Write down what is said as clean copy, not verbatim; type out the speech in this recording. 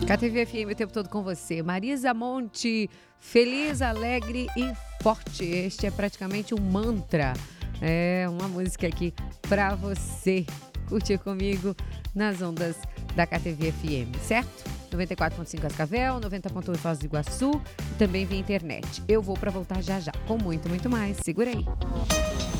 KTV FM o tempo todo com você. Marisa Monte, feliz, alegre e forte. Este é praticamente um mantra. É uma música aqui pra você curtir comigo nas ondas da KTV FM, certo? 94.5 Cascavel, 90.1 Foz do Iguaçu e também via internet. Eu vou pra voltar já já com muito mais. Segura aí.